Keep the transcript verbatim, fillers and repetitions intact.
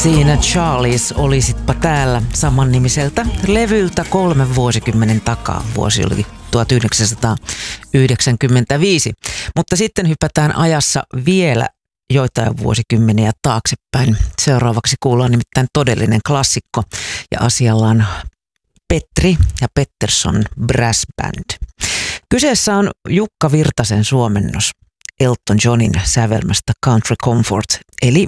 Siinä Charlies, olisitpa täällä, samannimiseltä levyltä kolmen vuosikymmenen takaa. Vuosi oli tuhatyhdeksänsataayhdeksänkymmentäviisi. Mutta sitten hypätään ajassa vielä joitain vuosikymmeniä taaksepäin. Seuraavaksi kuullaan nimittäin todellinen klassikko ja asialla on Petri ja Pettersson Brass Band. Kyseessä on Jukka Virtasen suomennos Elton Johnin sävelmästä Country Comfort, eli